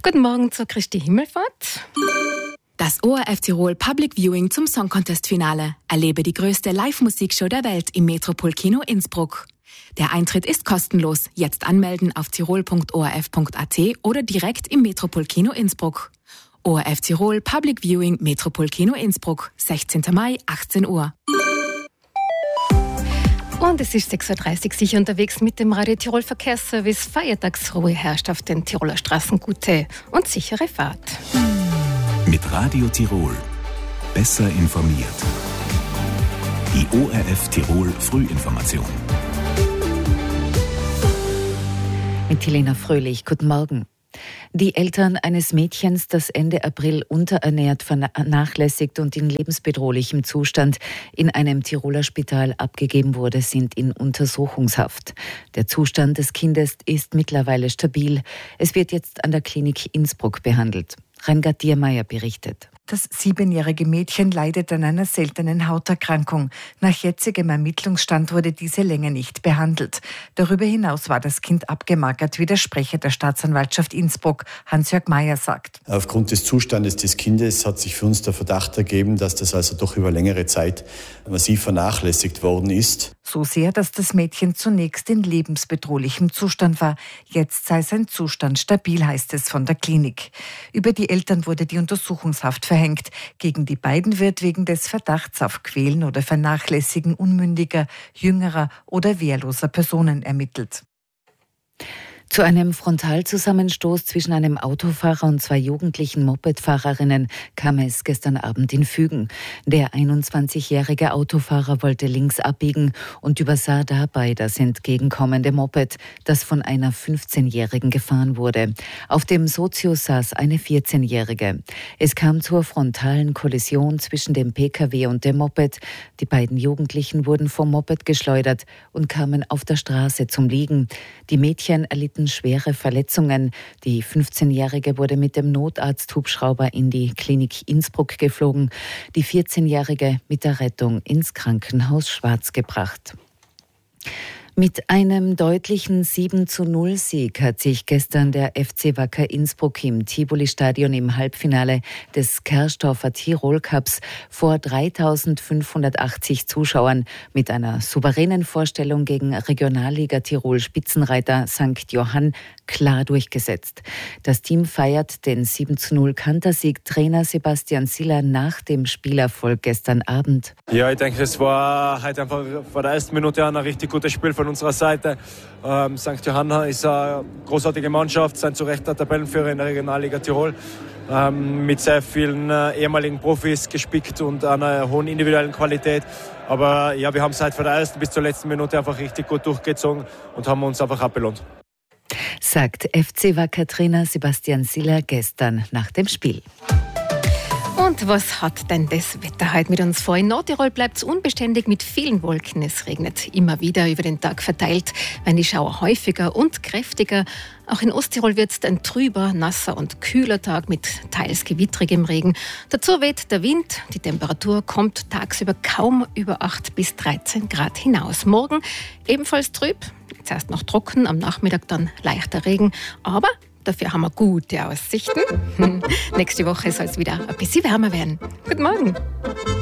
Guten Morgen zur Christi Himmelfahrt. Das ORF Tirol Public Viewing zum Song Contest Finale. Erlebe die größte Live-Musikshow der Welt im Metropolkino Innsbruck. Der Eintritt ist kostenlos. Jetzt anmelden auf tirol.orf.at oder direkt im Metropolkino Innsbruck. ORF Tirol Public Viewing Metropolkino Innsbruck, 16. Mai, 18 Uhr. Und es ist 6.30 Uhr, sicher unterwegs mit dem Radio Tirol Verkehrsservice. Feiertagsruhe herrscht auf den Tiroler Straßen. Gute und sichere Fahrt. Mit Radio Tirol. Besser informiert. Die ORF Tirol Frühinformation. Mit Helena Fröhlich, guten Morgen. Die Eltern eines Mädchens, das Ende April unterernährt, vernachlässigt und in lebensbedrohlichem Zustand in einem Tiroler Spital abgegeben wurde, sind in Untersuchungshaft. Der Zustand des Kindes ist mittlerweile stabil. Es wird jetzt an der Klinik Innsbruck behandelt. Reingard Diermeier berichtet. Das 7-jährige Mädchen leidet an einer seltenen Hauterkrankung. Nach jetzigem Ermittlungsstand wurde diese länger nicht behandelt. Darüber hinaus war das Kind abgemagert, wie der Sprecher der Staatsanwaltschaft Innsbruck, Hans-Jörg Mayer, sagt. Aufgrund des Zustandes des Kindes hat sich für uns der Verdacht ergeben, dass das also doch über längere Zeit massiv vernachlässigt worden ist. So sehr, dass das Mädchen zunächst in lebensbedrohlichem Zustand war. Jetzt sei sein Zustand stabil, heißt es von der Klinik. Über die Eltern wurde die Untersuchungshaft verhängt. Gegen die beiden wird wegen des Verdachts auf Quälen oder Vernachlässigen unmündiger, jüngerer oder wehrloser Personen ermittelt. Zu einem Frontalzusammenstoß zwischen einem Autofahrer und 2 jugendlichen Mopedfahrerinnen kam es gestern Abend in Fügen. Der 21-jährige Autofahrer wollte links abbiegen und übersah dabei das entgegenkommende Moped, das von einer 15-Jährigen gefahren wurde. Auf dem Sozius saß eine 14-Jährige. Es kam zur frontalen Kollision zwischen dem Pkw und dem Moped. Die beiden Jugendlichen wurden vom Moped geschleudert und kamen auf der Straße zum Liegen. Die Mädchen erlitten schwere Verletzungen. Die 15-Jährige wurde mit dem Notarzthubschrauber in die Klinik Innsbruck geflogen. Die 14-Jährige mit der Rettung ins Krankenhaus Schwarz gebracht. Mit einem deutlichen 7:0-Sieg hat sich gestern der FC Wacker Innsbruck im Tivoli-Stadion im Halbfinale des Kerstorfer Tirol Cups vor 3.580 Zuschauern mit einer souveränen Vorstellung gegen Regionalliga Tirol Spitzenreiter St. Johann klar durchgesetzt. Das Team feiert den 7:0 Trainer Sebastian Siller nach dem Spielerfolg gestern Abend. Ja, ich denke, es war heute einfach von der ersten Minute an ein richtig gutes Spiel von unserer Seite. St. Johann ist eine großartige Mannschaft, sind zu Recht der Tabellenführer in der Regionalliga Tirol. Mit sehr vielen ehemaligen Profis gespickt und einer hohen individuellen Qualität. Aber ja, wir haben es halt von der ersten bis zur letzten Minute einfach richtig gut durchgezogen und haben uns einfach abbelohnt. Sagt FC Wacker-Trainer Sebastian Siller gestern nach dem Spiel. Und was hat denn das Wetter heute mit uns vor? In Nordtirol bleibt es unbeständig mit vielen Wolken. Es regnet immer wieder über den Tag verteilt, werden die Schauer häufiger und kräftiger. Auch in Osttirol wird es ein trüber, nasser und kühler Tag mit teils gewittrigem Regen. Dazu weht der Wind. Die Temperatur kommt tagsüber kaum über 8 bis 13 Grad hinaus. Morgen ebenfalls trüb, zuerst noch trocken, am Nachmittag dann leichter Regen. Aber dafür haben wir gute Aussichten. Nächste Woche soll es wieder ein bisschen wärmer werden. Guten Morgen.